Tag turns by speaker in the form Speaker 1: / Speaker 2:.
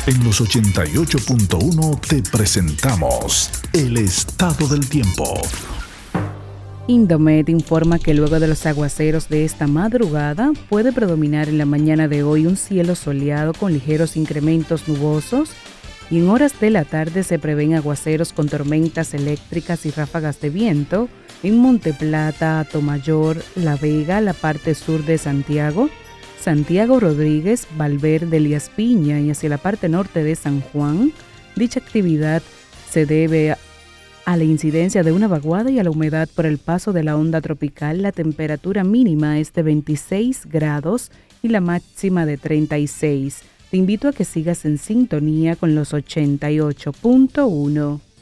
Speaker 1: En los 88.1 te presentamos el estado del tiempo.
Speaker 2: Indomet informa que luego de los aguaceros de esta madrugada puede predominar en la mañana de hoy un cielo soleado con ligeros incrementos nubosos y en horas de la tarde se prevén aguaceros con tormentas eléctricas y ráfagas de viento en Monte Plata, Atomayor, La Vega, la parte sur de Santiago, Santiago Rodríguez, Valverde, Elías Piña y hacia la parte norte de San Juan. Dicha actividad se debe a la incidencia de una vaguada y a la humedad por el paso de la onda tropical. La temperatura mínima es de 26 grados y la máxima de 36. Te invito a que sigas en sintonía con los 88.1.